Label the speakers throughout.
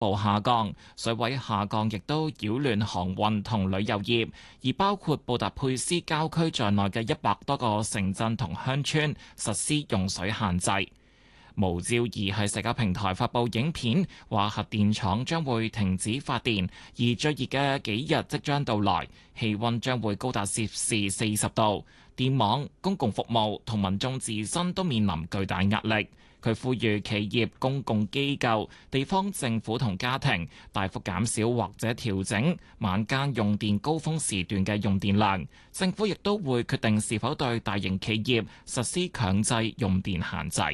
Speaker 1: 步下降，水位下降亦都擾亂航運同旅遊業，而包括布達佩斯郊區在內嘅100多個城鎮同鄉村實施用水限制。無照儀喺社交平台發布影片，話核電廠將會停止發電，而最熱嘅幾日即將到來，氣溫將會高達攝氏40度，電網、公共服務同民眾自身都面臨巨大壓力。佢呼籲企業、公共機構、地方政府同家庭大幅減少或者調整晚間用電高峰時段嘅用電量。政府亦都會決定是否對大型企業實施強制用電限制。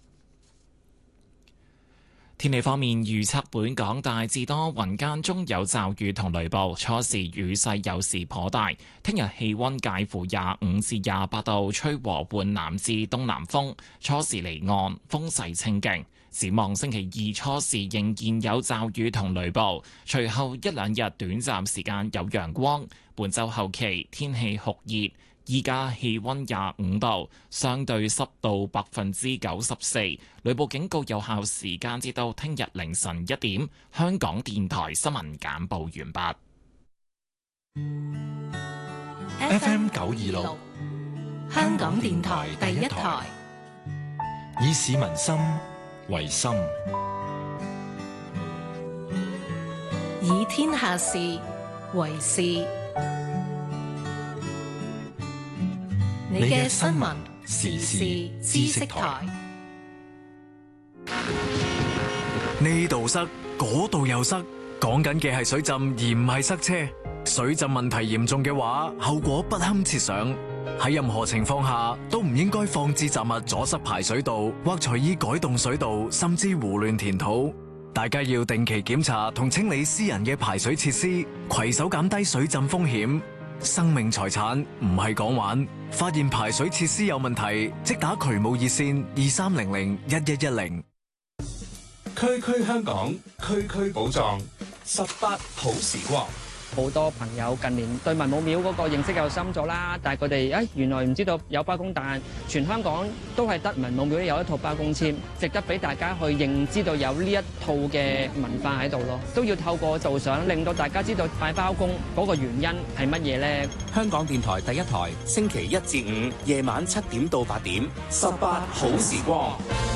Speaker 1: 天氣方面，預測本港大致多雲，間中有驟雨同雷暴，初時雨勢有時頗大。聽日氣溫介乎25至28度，吹和緩南至東南風，初時離岸，風勢清勁。展望星期二初時仍然有驟雨同雷暴，隨後一兩日短暫時間有陽光。本週後期天氣酷熱。依家氣溫25度，相對濕度94%，雷暴警告有效時間至到聽日凌晨1點。香港電台新聞簡報完
Speaker 2: 畢。FM 926，香港電台第一台，以市民心為心，
Speaker 3: 以天下事為事。你嘅新聞時事知識台，
Speaker 4: 呢度塞，嗰度又塞，講緊嘅係水浸而唔係塞車。水浸問題嚴重嘅話，後果不堪設想。喺任何情況下都唔應該放置雜物阻塞排水道，或隨意改動水道，甚至胡亂填土。大家要定期檢查同清理私人嘅排水設施，攜手減低水浸風險。生命財產唔係講玩，發現排水設施有問題，即打渠務熱線23001110。
Speaker 5: 區區香港，區區寶藏，18好時光。
Speaker 6: 好多朋友近年對文武廟嗰個認識又深咗啦，但係佢哋原來唔知道有包公，但全香港都係得文武廟有一套包公籤，值得俾大家去認知到有呢一套嘅文化喺度咯。都要透過導賞，令到大家知道拜包公嗰個原因係乜嘢呢？
Speaker 7: 香港電台第一台，星期1至5夜晚7點到8點，18好時光。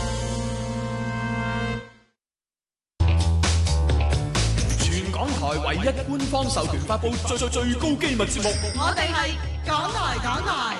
Speaker 5: 唯一官方授權發布最高機密節目，
Speaker 8: 我哋係港台。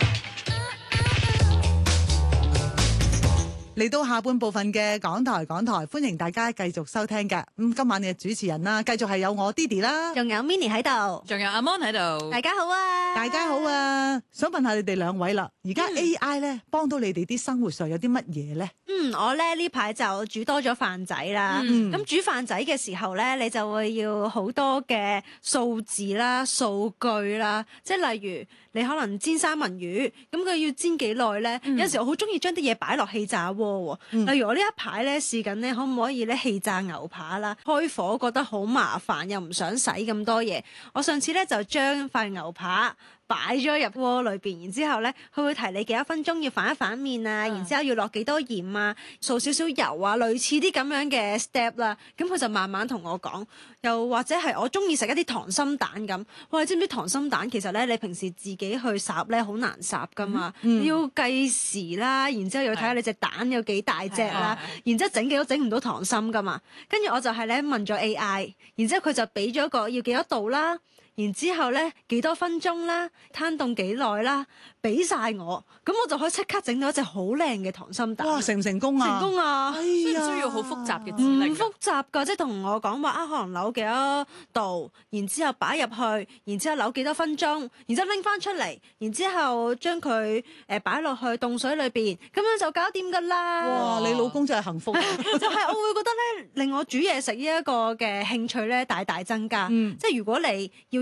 Speaker 8: 嚟到下半部分嘅港台，歡迎大家繼續收聽嘅。今晚嘅主持人啦，繼續係有我 Didi 啦，
Speaker 9: 仲有 Minnie 喺度，
Speaker 10: 仲有阿 Mon 喺度。
Speaker 9: 大家好啊！
Speaker 8: 大家好啊！想問下你哋兩位啦，而家 AI 咧幫到你哋啲生活上有啲乜嘢咧？
Speaker 9: 我咧呢排就煮多咗飯仔啦。咁煮飯仔嘅時候咧，你就會要好多嘅數字啦、數據啦，即係例如你可能煎三文魚，咁佢要煎幾耐咧？有時我好中意將啲嘢擺落氣炸鍋。例如我呢一排咧試緊咧，可唔可以咧氣炸牛扒啦？開火覺得好麻煩，又唔想洗咁多嘢。我上次咧就將塊牛扒擺咗入鍋裏邊，然之後咧佢會提你幾多分鐘要反一反面啊，然之後要落幾多鹽啊，掃少少油啊，類似啲咁樣嘅 step 啦。咁佢就慢慢同我講，又或者係我中意食一啲溏心蛋咁。哇，你知唔知溏心蛋其實咧你平時自己去烚咧好難烚噶嘛？你要計時啦，然之後要睇下你隻蛋有幾大隻啦，然之後整幾多整唔到溏心噶嘛。跟住我就係咧問咗 AI， 然之後佢就俾咗個要幾多度啦。然之後咧幾多分鐘啦，攤凍幾耐啦，俾晒我，咁我就可以即刻整到一隻好靚嘅溏心蛋。
Speaker 8: 哇！成唔成功啊？
Speaker 9: 成功啊！
Speaker 10: 需唔需要好複雜嘅指令？
Speaker 9: 唔複雜㗎，即係同我講話可能扭幾多度，然之後擺入去，然之後扭幾多分鐘，然之後拎翻出嚟，然之後將佢擺落去凍水裏邊，咁樣就搞掂㗎啦。
Speaker 8: 哇！你老公真係幸福。
Speaker 9: 就係我會覺得咧，令我煮嘢食呢一個嘅興趣咧大大增加。即係如果你要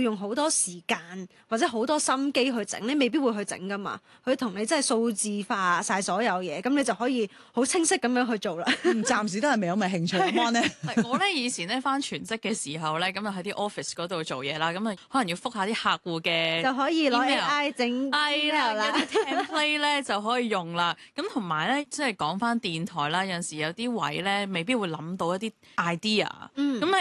Speaker 9: 用好多時間或者好多心機去整，你未必會去整噶嘛。佢同你真係數字化晒所有嘢，咁你就可以好清晰咁樣去做啦。
Speaker 8: 暫時都係未有咩興趣。咁咧，
Speaker 10: 我咧以前咧返全職嘅時候咧，咁啊喺啲 office 嗰度做嘢啦，咁啊可能要覆下啲客戶嘅，
Speaker 9: 就可以攞 AI 整 email 啦，
Speaker 10: 有啲 template 咧就可以用啦。咁同埋咧，即係講返電台啦，有陣時有啲位咧未必會諗到一啲 idea。咁喺